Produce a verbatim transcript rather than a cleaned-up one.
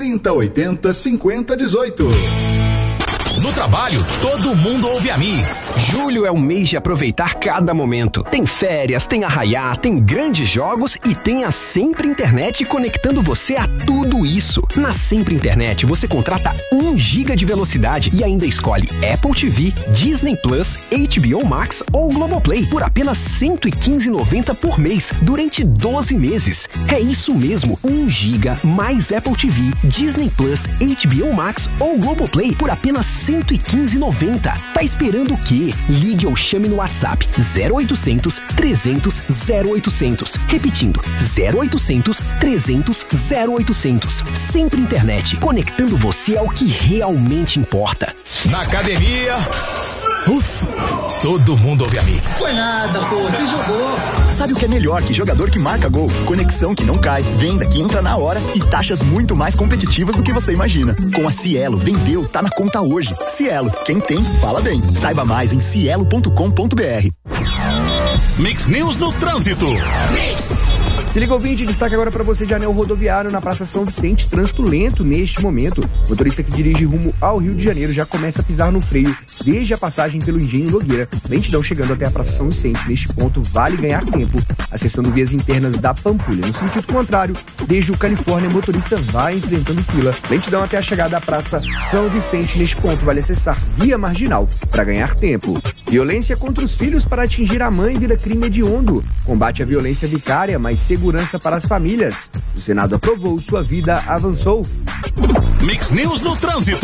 trinta, oitenta, cinquenta, dezoito. No trabalho, todo mundo ouve a Mix. Julho é o mês de aproveitar cada momento. Tem férias, tem arraiá, tem grandes jogos e tem a Sempre Internet conectando você a tudo isso. Na Sempre Internet, você contrata um giga de velocidade e ainda escolhe Apple T V, Disney Plus, H B O Max ou Globoplay por apenas cento e quinze reais e noventa centavos por mês durante doze meses. É isso mesmo, um giga mais Apple T V, Disney Plus, H B O Max ou Globoplay por apenas cento e quinze reais e noventa centavos. Tá esperando o quê? Ligue ou chame no WhatsApp zero oitocentos, trezentos, zero oitocentos. Repetindo, zero oitocentos, trezentos, zero oitocentos. Sempre Internet, conectando você ao que realmente importa. Na academia... Ufa, todo mundo ouve a Mix. Foi nada, pô, você jogou. Sabe o que é melhor que jogador que marca gol? Conexão que não cai, venda que entra na hora e taxas muito mais competitivas do que você imagina. Com a Cielo, vendeu, tá na conta hoje. Cielo, quem tem, fala bem. Saiba mais em cielo ponto com ponto br. Mix News no trânsito. Mix. Se liga, ouvinte, destaque agora para você de anel rodoviário na Praça São Vicente, trânsito lento neste momento. O motorista que dirige rumo ao Rio de Janeiro já começa a pisar no freio desde a passagem pelo Engenho Nogueira. Lentidão chegando até a Praça São Vicente. Neste ponto, vale ganhar tempo, acessando vias internas da Pampulha. No sentido contrário, desde o Califórnia, o motorista vai enfrentando fila. Lentidão até a chegada à Praça São Vicente. Neste ponto, vale acessar via marginal para ganhar tempo. Violência contra os filhos para atingir a mãe vira crime hediondo. Combate à violência vicária, mais segurança para as famílias. O Senado aprovou, sua vida avançou. Mix News no trânsito.